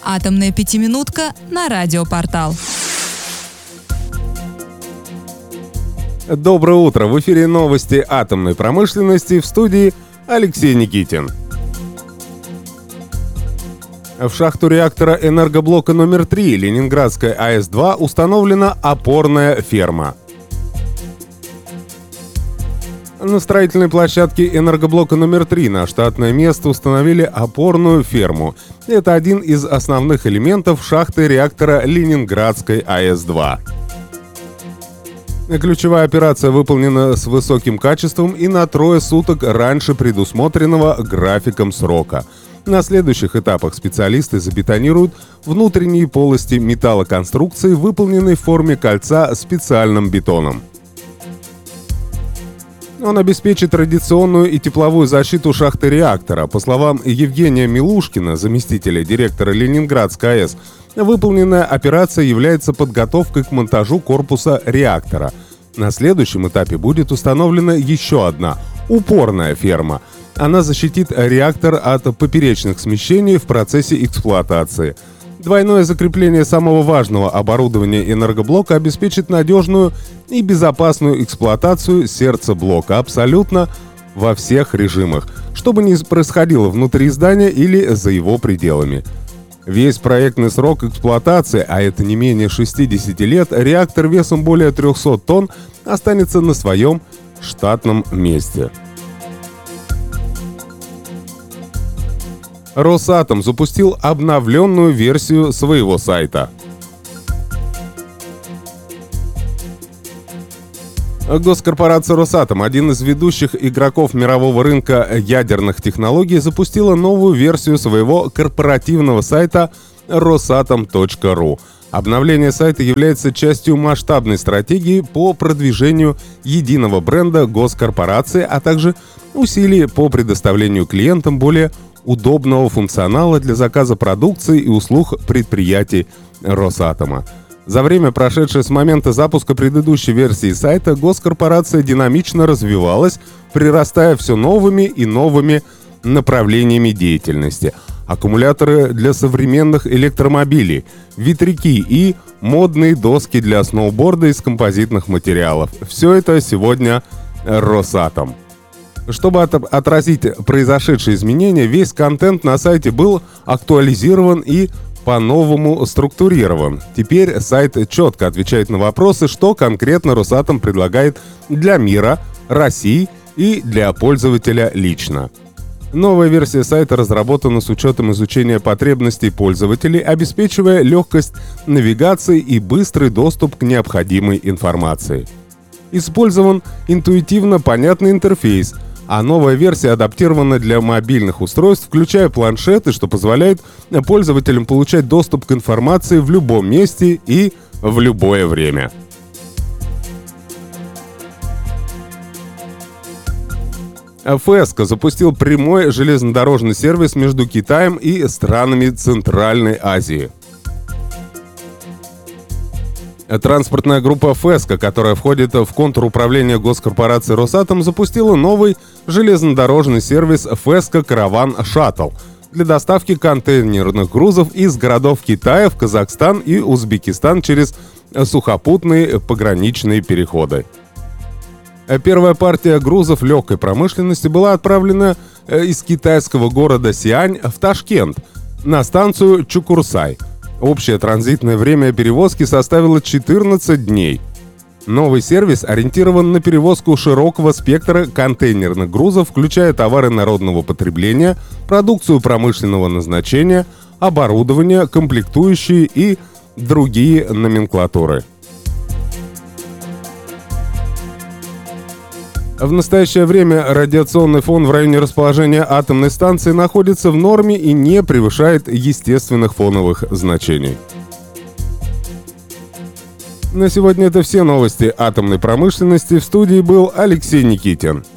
Атомная пятиминутка на Радиопортал. Доброе утро! В эфире новости атомной промышленности, в студии Алексей Никитин. В шахту реактора энергоблока номер 3 Ленинградской АЭС-2 установлена опорная ферма. На строительной площадке энергоблока номер 3 на штатное место установили опорную ферму. Это один из основных элементов шахты реактора Ленинградской АЭС-2. Ключевая операция выполнена с высоким качеством и на 3 суток раньше предусмотренного графиком срока. На следующих этапах специалисты забетонируют внутренние полости металлоконструкции, выполненной в форме кольца специальным бетоном. Он обеспечит традиционную и тепловую защиту шахты реактора. По словам Евгения Милушкина, заместителя директора Ленинградской АЭС, выполненная операция является подготовкой к монтажу корпуса реактора. На следующем этапе будет установлена еще одна – упорная ферма. Она защитит реактор от поперечных смещений в процессе эксплуатации. Двойное закрепление самого важного оборудования энергоблока обеспечит надежную и безопасную эксплуатацию сердца блока абсолютно во всех режимах, что бы ни происходило внутри здания или за его пределами. Весь проектный срок эксплуатации, а это не менее 60 лет, реактор весом более 300 тонн останется на своем штатном месте. Росатом запустил обновленную версию своего сайта. Госкорпорация «Росатом», один из ведущих игроков мирового рынка ядерных технологий, запустила новую версию своего корпоративного сайта rosatom.ru. Обновление сайта является частью масштабной стратегии по продвижению единого бренда госкорпорации, а также усилий по предоставлению клиентам более удобного функционала для заказа продукции и услуг предприятий Росатома. За время, прошедшее с момента запуска предыдущей версии сайта, госкорпорация динамично развивалась, прирастая все новыми и новыми направлениями деятельности. Аккумуляторы для современных электромобилей, ветряки и модные доски для сноуборда из композитных материалов. Все это сегодня Росатом. Чтобы отразить произошедшие изменения, весь контент на сайте был актуализирован и по-новому структурирован. Теперь сайт четко отвечает на вопросы, что конкретно Росатом предлагает для мира, России и для пользователя лично. Новая версия сайта разработана с учетом изучения потребностей пользователей, обеспечивая легкость навигации и быстрый доступ к необходимой информации. Использован интуитивно понятный интерфейс, а новая версия адаптирована для мобильных устройств, включая планшеты, что позволяет пользователям получать доступ к информации в любом месте и в любое время. ФЭСКО запустил прямой железнодорожный сервис между Китаем и странами Центральной Азии. Транспортная группа ФЭСКО, которая входит в контур управления госкорпорации «Росатом», запустила новый железнодорожный сервис «ФЭСКО Караван Шаттл» для доставки контейнерных грузов из городов Китая в Казахстан и Узбекистан через сухопутные пограничные переходы. Первая партия грузов легкой промышленности была отправлена из китайского города Сиань в Ташкент на станцию Чукурсай. Общее транзитное время перевозки составило 14 дней. Новый сервис ориентирован на перевозку широкого спектра контейнерных грузов, включая товары народного потребления, продукцию промышленного назначения, оборудование, комплектующие и другие номенклатуры. В настоящее время радиационный фон в районе расположения атомной станции находится в норме и не превышает естественных фоновых значений. На сегодня это все новости атомной промышленности. В студии был Алексей Никитин.